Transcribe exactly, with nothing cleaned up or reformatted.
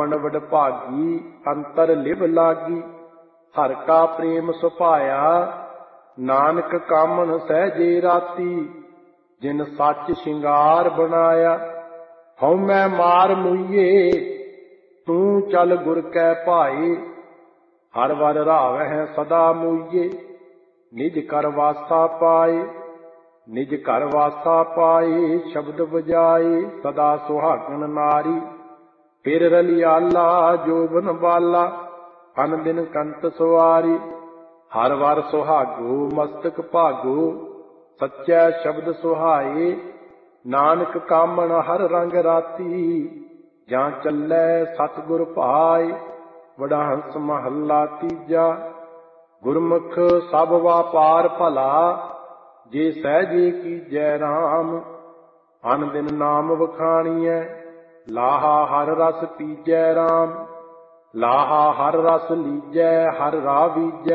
ਕਾਮਣ ਵਡਭਾਗੀ ਅੰਤਰ ਲਿਵ ਲਾਗੀ। ਹਰ ਕਾ ਪ੍ਰੇਮ ਸੁਭਾਇਆ ਨਾਨਕ ਕਾਮਣ ਸਹਿਜੇ ਰਾਤੀ। ਜਿਨ ਸੱਚ ਸ਼ਿੰਗਾਰ ਬਣਾਇਆ ਹਉ ਮੈਂ ਮਾਰ ਮੁਈਏ। ਤੂੰ ਚੱਲ ਗੁਰ ਕੈ ਭਾਏ ਹਰ ਵਰ ਰਾਵਹਿ ਸਦਾ ਮੁਈਏ। ਨਿਜ ਘਰ ਵਾਸਾ ਪਾਏ ਨਿਜ ਘਰ ਵਾਸਾ ਪਾਏ ਸ਼ਬਦ ਵਜਾਏ ਸਦਾ ਸੁਹਾਗਣ ਨਾਰੀ। ਫਿਰ ਰਲਿਆਲਾ ਜੋਬਨ ਬਾਲਾ ਅਨ ਦਿਨ ਕੰਤ ਸਵਾਰੀ। ਹਰ ਵਰ ਸੁਹਾਗੋ ਮਸਤਕ ਭਾਗੋ ਸੱਚੈ ਸ਼ਬਦ ਸੁਹਾਏ। ਨਾਨਕ ਕਾਮਣ ਹਰ ਰੰਗ ਰਾਤੀ ਜਾਂ ਚੱਲੈ ਸਤਿਗੁਰ ਭਾਏ। ਵਡਹੰਸ ਮਹੱਲਾ ਤੀਜਾ। ਗੁਰਮੁਖ ਸਭ ਵਾਪਾਰ ਭਲਾ ਜੇ ਸਹਿਜੇ ਕੀਜੈ ਰਾਮ। ਅਨ ਦਿਨ ਨਾਮ ਵਖਾਣੀਐ ਲਾਹਾ ਹਰ ਰਸ ਪੀਜੈ ਰਾਮ। ਲਾਹਾ ਹਰ ਰਸ ਲੀਜੈ ਹਰ ਰਾਹ ਬੀਜੈ